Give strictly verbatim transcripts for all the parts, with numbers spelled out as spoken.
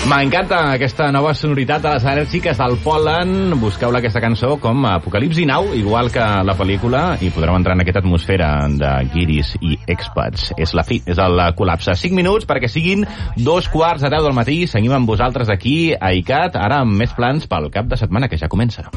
M'encanta aquesta nova sonoritat de les enèrgiques del Pol·len. Busqueu-la, aquesta cançó, com Apocalipsi Now, igual que la pel·lícula, i podreu entrar en aquesta atmosfera de guiris i expats. És la fi, és el col·lapse. cinc minuts perquè siguin dos quarts de deu del matí. Seguim amb vosaltres aquí a I C A T, ara amb més plans pel cap de setmana que ja comença.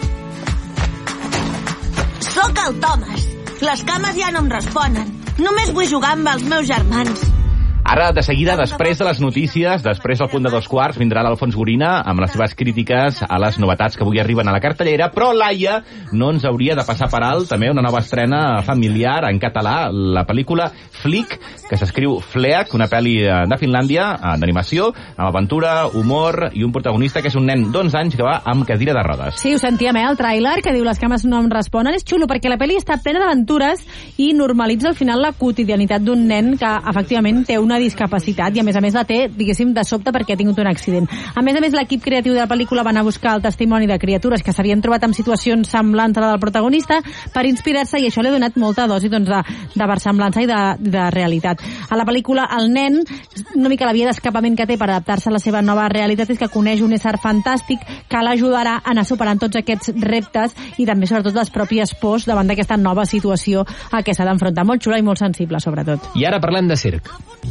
Soc el Thomas. Les cames ja no em responen. Només vull jugar amb els meus germans. Ara, de seguida, després de les notícies, després del punt de dos quarts, vindrà l'Alfons Gorina amb les seves crítiques a les novetats que avui arriben a la cartellera, però Laia no ens hauria de passar per alt també una nova estrena familiar en català, la pel·lícula Flick, que s'escriu Fleak, una pel·li de Finlàndia, d'animació, amb aventura, humor i un protagonista que és un nen d'onze anys que va amb cadira de rodes. Sí, ho sentíem, eh? El tràiler que diu les cames no em responen. És xulo perquè la pel·li està plena d'aventures i normalitza al final la quotidianitat d'un nen que efectivament té una discapacitat i a més a més la té, diguéssim, de sobte perquè ha tingut un accident. A més a més, l'equip creatiu de la pel·lícula va anar a buscar el testimoni de criatures que s'havien trobat en situacions semblants a la del protagonista per inspirar-se, i això li ha donat molta dosi doncs, de, de versemblança i de, de realitat. A la pel·lícula, el nen, una mica la via d'escapament que té per adaptar-se a la seva nova realitat és que coneix un ésser fantàstic que l'ajudarà a anar superant tots aquests reptes i també, sobretot, les pròpies pors davant d'aquesta nova situació a què s'ha d'enfrontar. Molt xula i molt sensible, sobretot. I ara parlem de circ.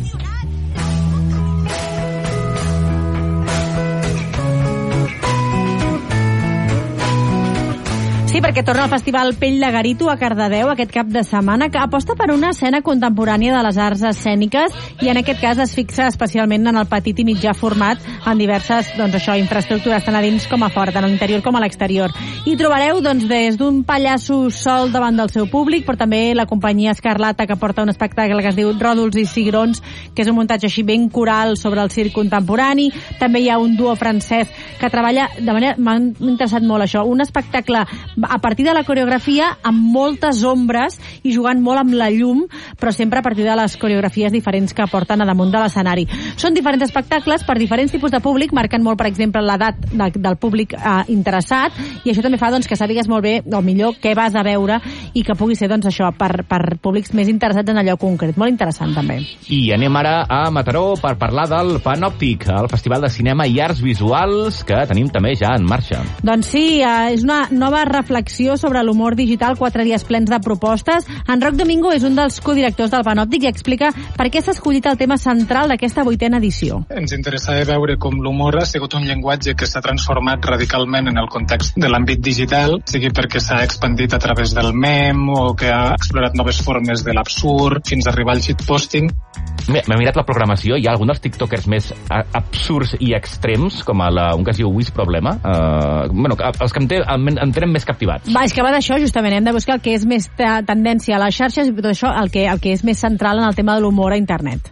Sí, perquè torna al Festival Pell de Garito a Cardedeu aquest cap de setmana, que aposta per una escena contemporània de les arts escèniques i en aquest cas es fixa especialment en el petit i mitjà format en diverses, doncs això, infraestructures tant a dins com a fora, tant a l'interior com a l'exterior. I trobareu, doncs, des d'un pallasso sol davant del seu públic, però també la companyia Escarlata, que porta un espectacle que es diu Ròdols i Cigrons, que és un muntatge així ben coral sobre el circ contemporani. També hi ha un duo francès que treballa de manera... M'ha interessat molt això, un espectacle a partir de la coreografia amb moltes ombres i jugant molt amb la llum, però sempre a partir de les coreografies diferents que porten a damunt de l'escenari. Són diferents espectacles per diferents tipus de públic, marquen molt, per exemple, l'edat de, del públic eh, interessat, i això també fa doncs, que sàpigues molt bé, o millor, què vas a veure i que pugui ser doncs, això per, per públics més interessats en allò concret. Molt interessant, també. I anem ara a Mataró per parlar del Panòptic, el Festival de Cinema i Arts Visuals, que tenim també ja en marxa. Doncs sí, eh, és una nova reflexió sobre l'humor digital, quatre dies plens de propostes. En Roc Domingo és un dels codirectors del Panòptic i explica per què s'ha escollit el tema central d'aquesta vuitena edició. Ens interessava veure com l'humor ha sigut un llenguatge que s'ha transformat radicalment en el context de l'àmbit digital, sigui perquè s'ha expandit a través del mem o que ha explorat noves formes de l'absurd fins a arribar al shitposting. M'he mirat la programació, hi ha algun dels tiktokers més absurds i extrems, com a la, un que es diu Wiz Problema, uh, bueno, els que em, té, em tenen més captivats. Va, és que va d'això, justament, hem de buscar el que és més tendència a les xarxes i tot això, el que, el que és més central en el tema de l'humor a internet.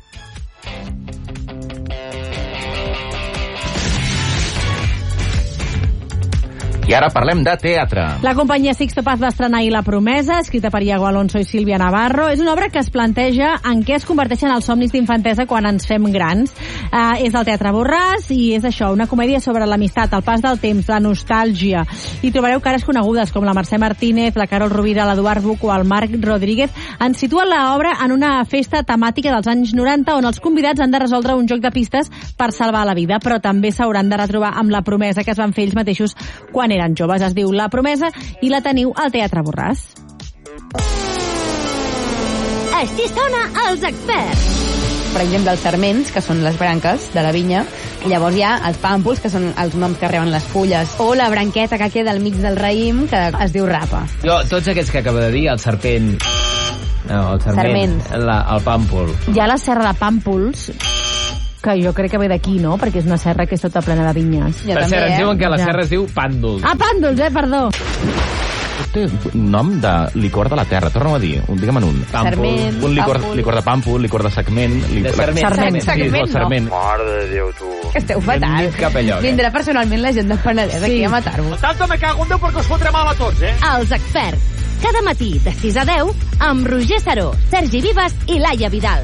I ara parlem de teatre. La companyia Sixto Paz va estrenar ahir La Promesa, escrita per Iago Alonso i Sílvia Navarro. És una obra que es planteja en què es converteixen els somnis d'infantesa quan ens fem grans. Uh, és del Teatre Borràs i és això, una comèdia sobre l'amistat, el pas del temps, la nostàlgia. I trobareu cares conegudes com la Mercè Martínez, la Carol Rovira, l'Eduard Buch o el Marc Rodríguez. Ens situa l'obra en una festa temàtica dels anys noranta on els convidats han de resoldre un joc de pistes per salvar la vida, però també s'hauran de retrobar amb la promesa que es van fer ells mateixos quan eren joves. Es diu La Promesa i la teniu al Teatre Borràs. Així sona Els Experts. Per exemple, els sarments, que són les branques de la vinya, i llavors hi ha els pàmpols, que són els noms que reben les fulles, o la branqueta que queda al mig del raïm, que es diu rapa. Jo, tots aquests que acaba de dir, el serpent... No, el sarment, la, el pàmpol. Hi ha la serra de Pàmpols, que jo crec que ve d'aquí, no? Perquè és una serra que és tota plena de vinyes. Jo per també, cert, ens eh? diuen que la serra es diu Pàndols. Ah, Pàndols, eh? Perdó. Té nom de licor de la terra, torna-ho a dir, digue'm en un. Sarment, un licor, pàmpol. Licor de pàmpol, licor de segment... De sarment. Sarment, sarment, sarment. Mare de Déu, tu. Esteu fatal. Vindrà personalment la gent del Penedès sí. aquí a matar-vos. Tanto me cago en Déu perquè us fotré mal a tots, eh? Els Experts. Cada matí de sis a deu amb Roger Saró, Sergi Vives i Laia Vidal.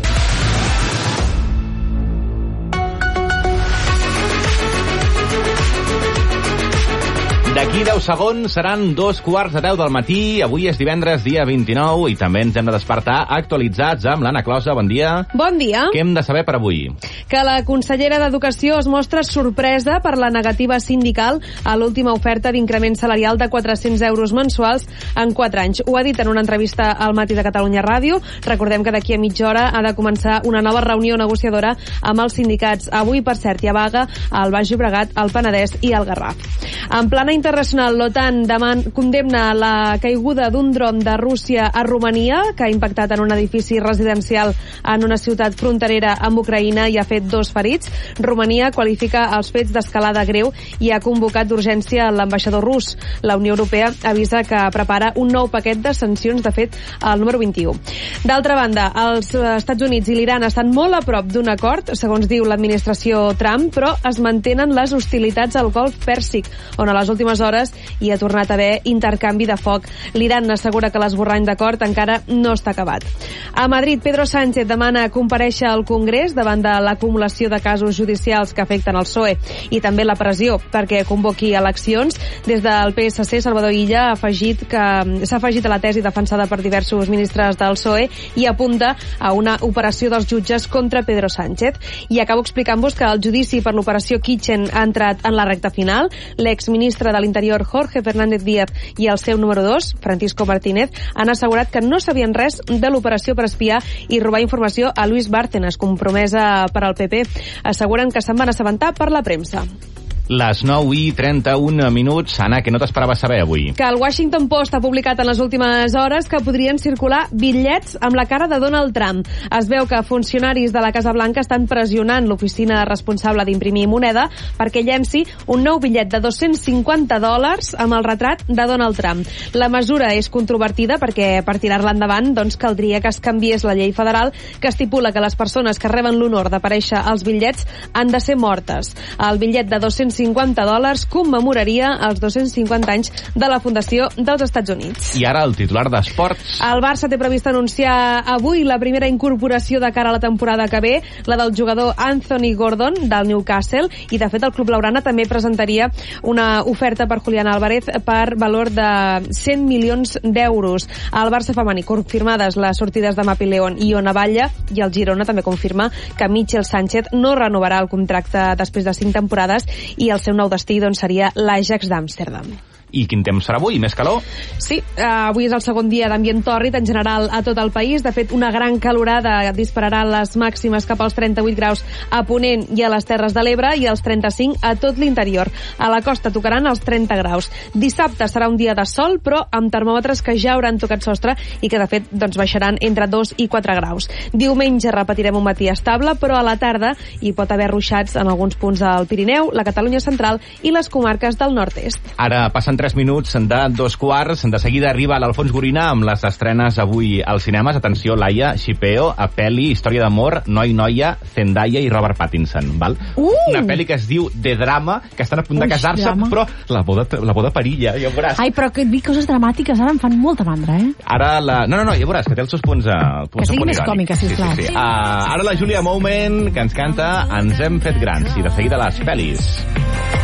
D'aquí D'aquí deu segons seran dos quarts de deu del matí. Avui és divendres, dia vint-i-nou, i també ens hem de despertar actualitzats amb l'Anna Closa. Bon dia. Bon dia. Què hem de saber per avui? Que la consellera d'Educació es mostra sorpresa per la negativa sindical a l'última oferta d'increment salarial de quatre-cents euros mensuals en quatre anys. Ho ha dit en una entrevista al Matí de Catalunya Ràdio. Recordem que d'aquí a mitja hora ha de començar una nova reunió negociadora amb els sindicats. Avui, per cert, hi ha vaga al Baix Llobregat, al Penedès i al Garraf. En plana internacional, l'OTAN deman, condemna la caiguda d'un dron de Rússia a Romania, que ha impactat en un edifici residencial en una ciutat fronterera amb Ucraïna i ha fet dos ferits. Romania qualifica els fets d'escalada greu i ha convocat d'urgència l'ambaixador rus. La Unió Europea avisa que prepara un nou paquet de sancions, de fet, el número vint-i-u. D'altra banda, els Estats Units i l'Iran estan molt a prop d'un acord, segons diu l'administració Trump, però es mantenen les hostilitats al Golf Pèrsic, on a les últimes hores hi ha tornat a haver intercanvi de foc. L'Iran assegura que l'esborrany d'acord encara no està acabat. A Madrid, Pedro Sánchez demana comparèixer al Congrés davant de l'acumulació de casos judicials que afecten el P S O E i també la pressió perquè convoqui eleccions. Des del P S C, Salvador Illa ha afegit que s'ha afegit a la tesi defensada per diversos ministres del P S O E i apunta a una operació dels jutges contra Pedro Sánchez. I acabo explicant-vos que el judici per l'operació Kitchen ha entrat en la recta final. L'exministre de l'Interior, Jorge Fernández Díaz, i el seu número dos, Francisco Martínez, han assegurat que no sabien res de l'operació per espiar i robar informació a Luis Bárcenas, compromesa per al P P. Asseguren que se'n van assabentar per la premsa. Les nou i trenta-un minuts. Anna, que no t'esperaves saber avui? Que el Washington Post ha publicat en les últimes hores que podrien circular bitllets amb la cara de Donald Trump. Es veu que funcionaris de la Casa Blanca estan pressionant l'oficina responsable d'imprimir moneda perquè llenci un nou bitllet de dos-cents cinquanta dòlars amb el retrat de Donald Trump. La mesura és controvertida perquè per tirar-la endavant doncs caldria que es canviés la llei federal que estipula que les persones que reben l'honor d'aparèixer als bitllets han de ser mortes. El bitllet de dos-cents cinquanta dòlars commemoraria els dos-cents cinquanta anys de la fundació dels Estats Units. I ara el titular d'esports. El Barça té previst anunciar avui la primera incorporació de cara a la temporada que ve, la del jugador Anthony Gordon del Newcastle, i de fet el club blaugrana també presentaria una oferta per Julián Álvarez per valor de cent milions d'euros. Al Barça femení confirmades les sortides de Mapi León i Ona Batlle, i el Girona també confirma que Michel Sánchez no renovarà el contracte després de cinc temporades i el seu nou destí doncs, seria l'Ajax d'Amsterdam. I quin temps serà avui? Més calor? Sí, uh, avui és el segon dia d'ambient tòrrid en general a tot el país. De fet, una gran calorada dispararà les màximes cap als trenta-vuit graus a Ponent i a les Terres de l'Ebre i als trenta-cinc a tot l'interior. A la costa tocaran els trenta graus. Dissabte serà un dia de sol, però amb termòmetres que ja hauran tocat sostre i que, de fet, doncs, baixaran entre dos i quatre graus. Diumenge repetirem un matí estable, però a la tarda hi pot haver ruixats en alguns punts del Pirineu, la Catalunya central i les comarques del nord-est. Ara passen tres minuts de dos quarts. De seguida arriba l'Alfons Gorina amb les estrenes avui als cinemes. Atenció, Laia, Xipeo, a pel·li, història d'amor, noi, noia, Zendaya i Robert Pattinson, val? Uh! Una pel·li que es diu The Drama, que estan a punt de Ui, casar-se, drama. però la boda, la boda perilla, ja ho veuràs. Ai, però que et dic coses dramàtiques ara em fan molta mandra, eh? Ara la... No, no, no, ja veuràs, que té els seus punts... Uh, punts Que sigui punt més irònic. còmica, sisplau. Sí, sí, sí. Uh, ara la Júlia Moment, que ens canta Ens hem fet grans, i de seguida les pel·lis.